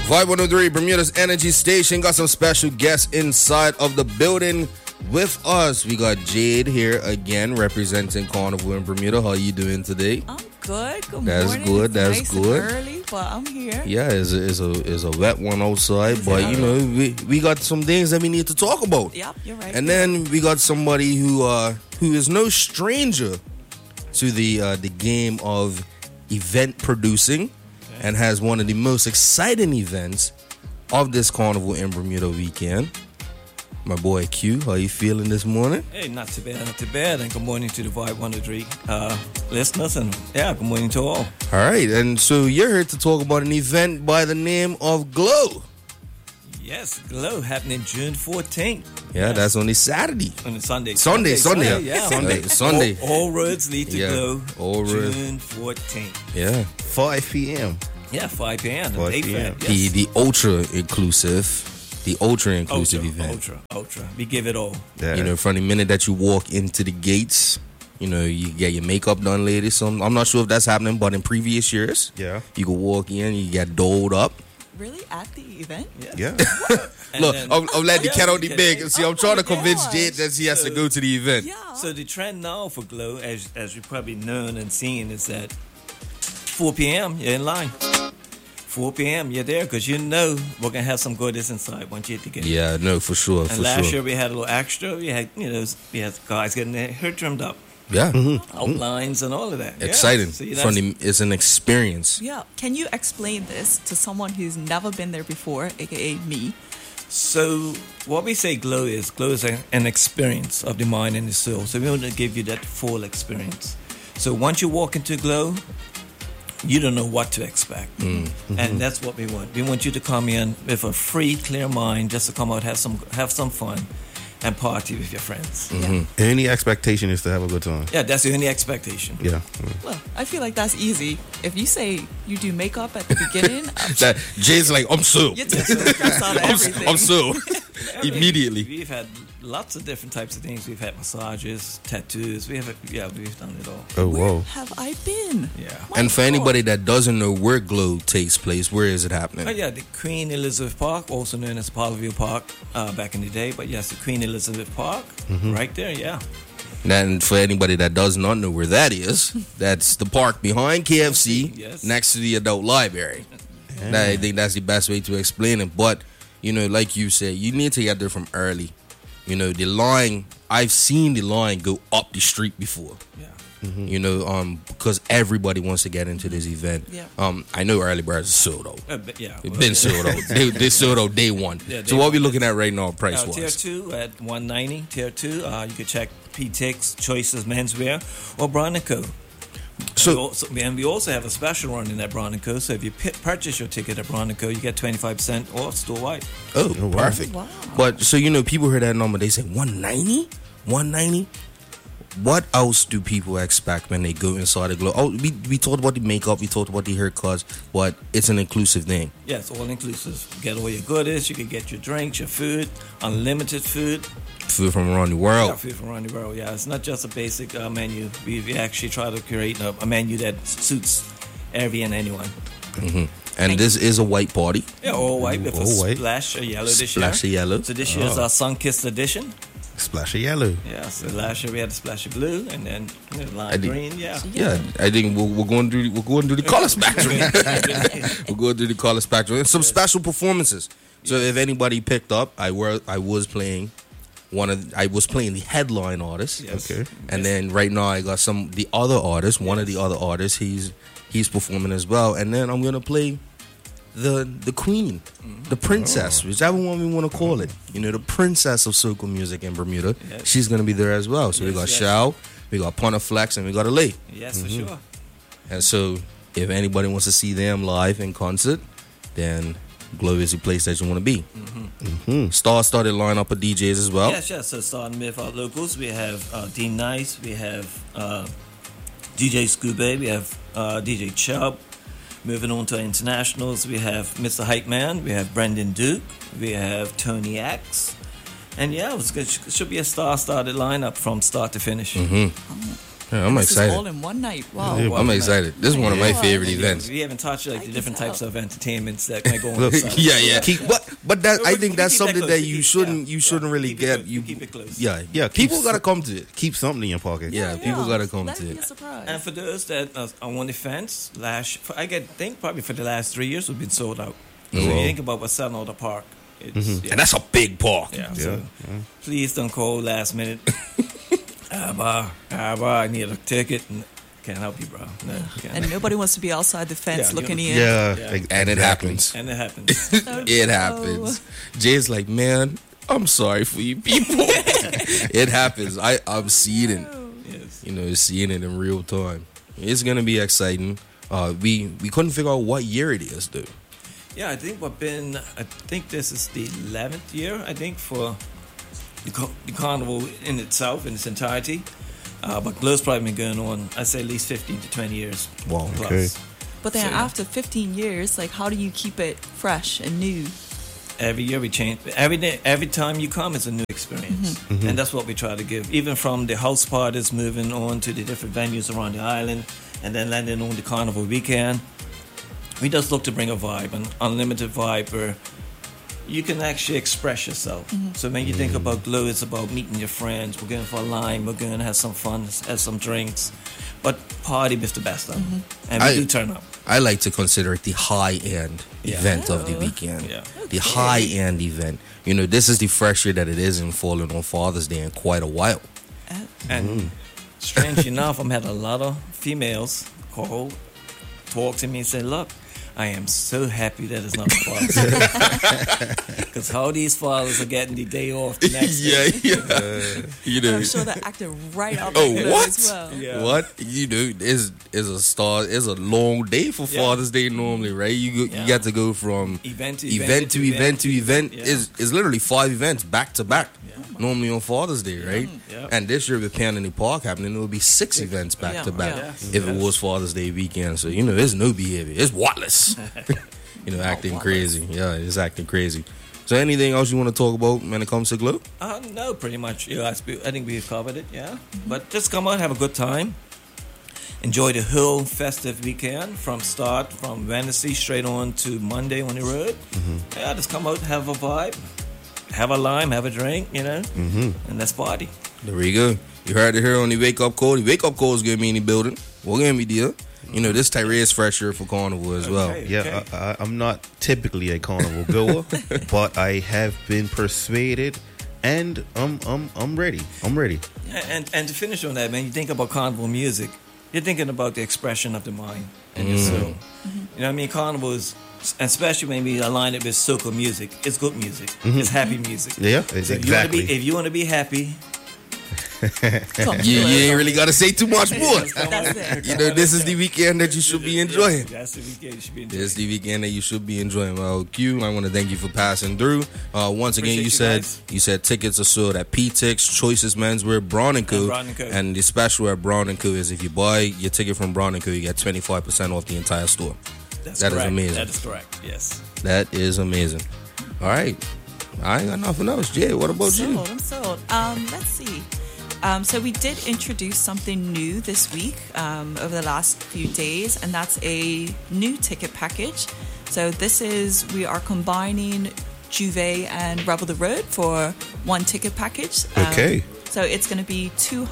Vibe 103, Bermuda's Energy Station. Got some special guests inside of the building with us. We got Jade here again, representing Carnival in Bermuda. How you doing today? I'm good. Good That's morning. good. It's That's nice good. And early, but I'm here. Yeah, it's a wet one outside, but you know we got some things that we need to talk about. Yep, you're right. And then we got somebody who is no stranger to the game of event producing, and has one of the most exciting events of this Carnival in Bermuda weekend. My boy Q, how you feeling this morning? Hey, not too bad, not too bad. And good morning to the Vibe 103 listeners, and good morning to all. All right, and so you're here to talk about an event by the name of Glow. Yes, Glow happening June 14th. Yeah, that's on the Saturday. On the Sunday. Sunday. Yeah, Sunday. Sunday. All roads lead to Glow. All roads. June 14th. Yeah. 5 p.m. Yeah, 5 p.m. 5 Day p.m. fat, yes. The ultra inclusive event. Ultra. We give it all. Yeah. You know, from the minute that you walk into the gates, you know, you get your makeup done, ladies. So I'm not sure if that's happening, but in previous years, Yeah. you could walk in, you get doled up. Really? At the event? Yeah. And Look, then- I'm letting the cat out the okay. big. See, I'm trying to Oh my convince gosh. Jade that she has to go to the event. Yeah. So the trend now for Glow, as you've probably known and seen, is that 4 p.m. you're in line. 4 p.m. you're there because you know we're gonna have some goodies inside once you get to get. Yeah, no, for sure, And for last sure. year we had a little extra. We had guys getting their hair trimmed up, Yeah, outlines and all of that. Yeah. exciting. See, From that's- it's an experience. Yeah. Can you explain this to someone who's never been there before, aka me? So what we say Glow is an experience of the mind and the soul. So we want to give you that full experience. So once you walk into Glow, you don't know what to expect. And that's what we want. We want you to come in with a free, clear mind, just to come out, have some fun and party with your friends. Any expectation is to have a good time. Yeah, that's the only expectation. Yeah. Well, I feel like that's easy. If you say you do makeup at the beginning, That Jade's like, I'm so. you take stress out of everything. I'm so. Yeah, Immediately. We've had lots of different types of things. We've had massages, tattoos. We've done it all. Oh, Where whoa. have I been? Yeah. My And for God. anybody that doesn't know where Glow takes place, where is it happening? Oh yeah, the Queen Elizabeth Park, also known as Parkview Park, back in the day. But yes, the Queen Elizabeth Park, right there. Yeah. And for anybody that does not know where that is, that's the park behind KFC, Yes. next to the adult library. I think that's the best way to explain it. But, you know, like you said, you need to get there from early. You know, the line, I've seen the line go up the street before. Yeah. You know, because everybody wants to get into this event. Yeah. I know early birds are sold out. But yeah. It's been sold out. They sold out day one. Yeah, day so what we one. looking at right now, price Tier wise? 2 at $190. Tier 2, you can check P-Tix, Choices Menswear, or Bronico. So And we also have a special run in at Bronico. So if you purchase your ticket at Bronico, you get 25% off store-wide. oh, wow. perfect. Wow. But so you know, people hear that number, they say 190, 190. What else do people expect when they go inside the Glow? Oh, we talked about the makeup, we talked about the haircuts, but it's an inclusive thing. Yeah, it's all inclusive. You get all your goodies. You can get your drinks, your food, unlimited food. Food from around the Yeah, world. food from around the world. Yeah, it's not just a basic menu. We actually try to create a menu that suits every and anyone. And this is a white party. Yeah, all white with All a white. splash of yellow this year. Splash of yellow. So this year's our sun-kissed edition. Splash of yellow. Yeah, so last year we had a splash of blue and then lime I did- green. Yeah. Yeah, I think we're going through the color spectrum. We're going through the color spectrum. And some special performances. So if anybody picked up, I was playing the headline artist. Yes. Okay. And then right now I got the other artist. One of the other artists, he's performing as well. And then I'm gonna play the queen, the princess, whichever one we want to call it. You know, the princess of soca music in Bermuda. Yes. She's gonna be there as well. So we Yes, got yes. Shao, we got Pontiflex, and we got Alay. Yes, for sure. And so if anybody wants to see them live in concert, then Glow is the place that you want to be. Star started line up of DJs as well. Yes. So starting with our locals, we have Dean Nice, we have DJ Scooby, we have DJ Chubb. Moving on to our internationals, we have Mr. Hype Man, we have Brendan Duke, we have Tony Axe. And yeah, it should be a star-studded lineup from start to finish. Yeah, I'm This is all excited. in one night. Wow. Yeah, I'm excited. This is one of my Yeah. favorite Yeah, events. We haven't touched like I the can different tell. types of entertainments that might go on. Look, the side. Yeah, yeah. But that I We think keep that's that something close. that We you keep- shouldn't yeah, you shouldn't yeah. really Keep it get. close. You We keep it close. Yeah, Yeah, People keep gotta some- come to it. Keep something in your pocket. Yeah, people gotta come Let to it it. be a surprise. And for those that are on the fence, think probably for the last 3 years we've been sold out. So Wow. you think about what's selling out the park. It's, yeah. And that's a big park. Yeah. Yeah. So please don't call last minute. I need a ticket. Can't help you, bro. No, can't. And nobody wants to be outside the fence Yeah, looking in. Yeah, Yeah. And it exactly. happens. And it happens. It happens. Jay's like, man, I'm sorry for you people. It happens. I'm seeing it. Yes. You know, seeing it in real time. It's gonna be exciting. We couldn't figure out what year it is, though. Yeah, I think this is the 11th year, I think, for the carnival in itself, in its entirety. But Glow's probably been going on, I'd say at least 15 to 20 years. Wow. Plus. Okay. But then So, yeah. after 15 years, like, how do you keep it fresh and new? Every year we change. Every day, every time you come, it's a new experience, and that's what we try to give. Even from the house parties, moving on to the different venues around the island, and then landing on the carnival weekend. We just look to bring a vibe, an unlimited vibe where you can actually express yourself. So when you think about Glow, it's about meeting your friends. We're going for a lime. We're going to have some fun, have some drinks, but party with the best of them, and we I- do turn up. I like to consider it the high-end Yeah. event of the Oh. weekend. Yeah. The high-end event. You know, this is the first year that it isn't falling on Father's Day in quite a while. And strange enough, I've had a lot of females call, talk to me and say, look, I am so happy that it's not Father's Day. Because how these fathers are getting the day off the next day. You And know, I'm sure that acted right up Oh, there what? as well. Yeah. what? You know, is a long day for Yeah. Father's Day normally, right? You Yeah. got to go from Event to event to event to event. Yeah. Is literally 5 events back to back. Normally on Father's Day, right? Yeah. And this year with Pan in the Park happening, it will be 6 events back Yeah. to back Yeah. if it was Father's Day weekend. So you know, there's no behavior. It's whatless. You know, acting Whatless. crazy. Yeah, it's acting crazy. So anything else you want to talk about when it comes to Glow? No, pretty much. Yeah, I think we've covered it, yeah. But just come out, have a good time. Enjoy the whole festive weekend from Wednesday straight on to Monday on the road. Yeah, just come out, have a vibe, have a lime, have a drink, you know, and let's party. There we go. You heard it here on the Wake Up Call. The Wake Up Call is going to be in the building. We're going to be there. You know, this Tyree is fresher for Carnival as well. Okay. Yeah, I'm not typically a carnival goer, but I have been persuaded, and I'm ready. I'm ready. And to finish on that, man, you think about carnival music, you're thinking about the expression of the mind and the soul. You know what I mean? Carnival is, especially when we align it with soca music, it's good music. It's happy music. Yeah, So exactly. if you want to be happy, Come You on. ain't really got to say too much more. That's it. You know, this is the weekend that you should be enjoying. that's the weekend you should be enjoying. This is the weekend that you should be enjoying. Well, Q, I want to thank you for passing through. Once again, Appreciate you said guys. tickets are sold at P-Tix, Choices Menswear, Brown & Co. And Brown & Co. And the special at Brown & Co. is if you buy your ticket from Brown & Co., you get 25% off the entire store. That's that is correct. amazing. That is correct. Yes. That is amazing. All right. I ain't got nothing else. Jay, what about you? I'm sold. Let's see. So we did introduce something new this week over the last few days, and that's a new ticket package. So we are combining Juve and Rebel the Road for one ticket package. Okay. So it's going to be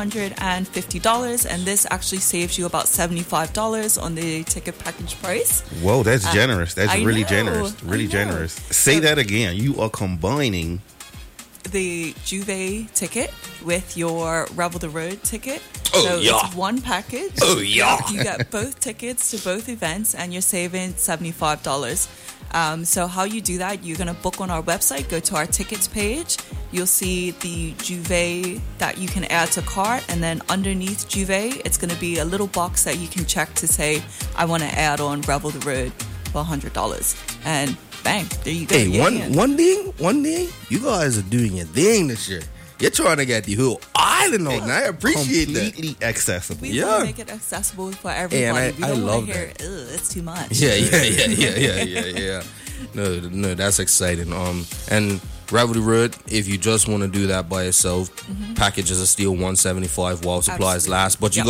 $250, and this actually saves you about $75 on the ticket package price. Whoa, that's generous. That's I really know, generous. Really I know. generous. Say So- that again. You are combining. The Juve ticket with your Rebel the Road ticket. Oh, so yeah. it's one package. Oh, yeah. You get both tickets to both events, and you're saving $75. So how you do that, you're going to book on our website, go to our tickets page. You'll see the Juve that you can add to cart, and then underneath Juve, it's going to be a little box that you can check to say, I want to add on Rebel the Road for $100. And bang, there you go. Hey, Yeah, yeah. one thing, you guys are doing your thing this year. You're trying to get the whole island on. And I appreciate that. Completely accessible. We Yeah. want to make it accessible for everybody. and we I don't love want to hear, ugh, it's too much. Yeah. No, that's exciting. And Ravelry Road, if you just want to do that by yourself, packages are still $175 while supplies Absolutely. last. But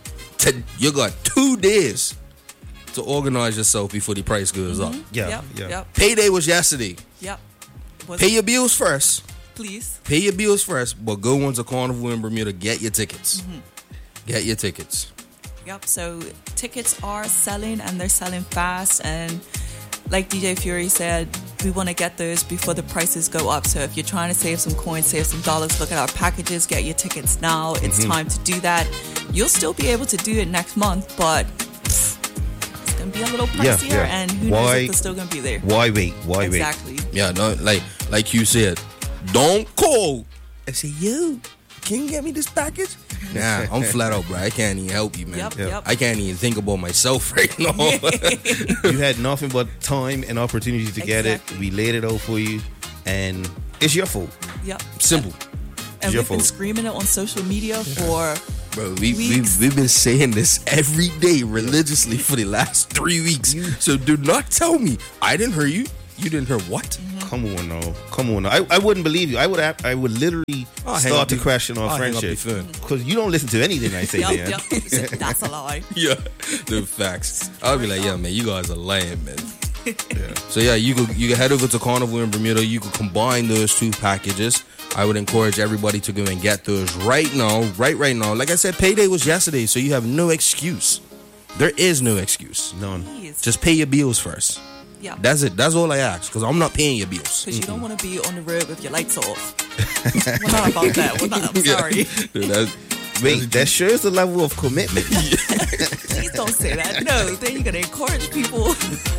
you got 2 days to organize yourself before the price goes up. Yeah, yeah. Yep. Payday was yesterday. Yep. Was Pay it- your bills first. please. Pay your bills first, but go on to Carnival in Bermuda. Get your tickets. Get your tickets. Yep. So tickets are selling and they're selling fast. And like DJ Fury said, we want to get those before the prices go up. So if you're trying to save some coins, save some dollars, look at our packages, get your tickets now. It's time to do that. You'll still be able to do it next month, but it's going to be a little Yeah, pricier. yeah. And who knows if they're still going to be there. Why wait? Why Exactly. Yeah, no, like you said, don't call and say, yo, can you get me this package? Nah, I'm flat out, bro. I can't even help you, man. Yep, Yeah. yep. I can't even think about myself right now. wait? You had nothing but time and opportunity to get it. Exactly. We laid it out for you, and it's your fault. Yep. Simple. And your we've been fault. screaming it on social media for Bro, weeks. we've been saying this every day religiously for the last 3 weeks. So do not tell me I didn't hear you. You didn't hear what? Come on now. Come on now. I wouldn't believe you. I would literally I'll hang start up to the- question our I'll hang up the friendship. phone. Because you don't listen to anything I say there. Yep. That's a lie. Yeah, the facts. I'll be like, yeah, man, you guys are lying, man. Yeah. So yeah, you can head over to Carnival in Bermuda. You could combine those 2 packages. I would encourage everybody to go and get those right now. Right now. Like I said, payday was yesterday, so you have no excuse. There is no excuse. None. Please. Just pay your bills first. Yeah. That's it. That's all I ask. Because I'm not paying your bills. Because you don't want to be on the road with your lights off. We're not about that. We're not. I'm sorry. Dude, that's- Wait, that shows the level of commitment. Please don't say that. No, then you're going to encourage people.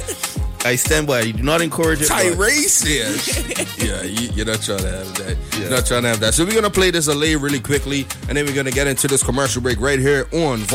I stand by. You do not encourage it. but- Tyrese says. Yeah, you're not trying to have that. Yeah. You're not trying to have that. So we're going to play this LA really quickly, and then we're going to get into this commercial break right here on